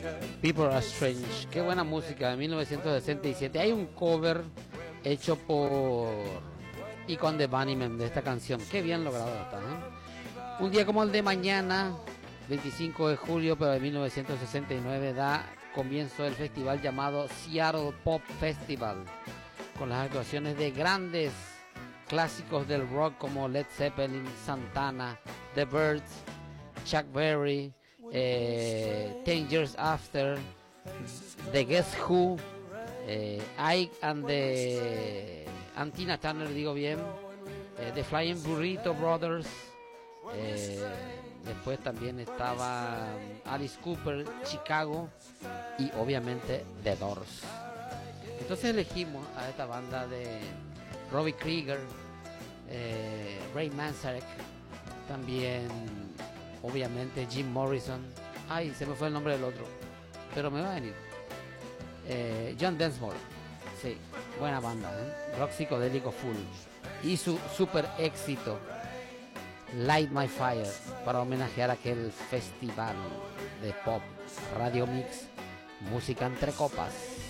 People Are Strange, qué buena música de 1967. Hay un cover hecho por Icon de Bunnymen de esta canción, qué bien logrado está, ¿eh? Un día como el de mañana, 25 de julio pero de 1969, da comienzo el festival llamado Seattle Pop Festival, con las actuaciones de grandes clásicos del rock como Led Zeppelin, Santana, The Byrds, Chuck Berry, 10 Years After, The Guess Who, Ike and the Tina Turner, digo bien, The Flying Burrito Brothers, después también estaba Alice Cooper, Chicago y obviamente The Doors. Entonces elegimos a esta banda de Robbie Krieger, Ray Manzarek, también obviamente Jim Morrison. Ay, se me fue el nombre del otro, pero me va a venir. John Densmore. Sí, buena banda, ¿eh? Rock psicodélico full. Y su super éxito Light My Fire, para homenajear aquel festival de pop. Radio Mix, música entre copas.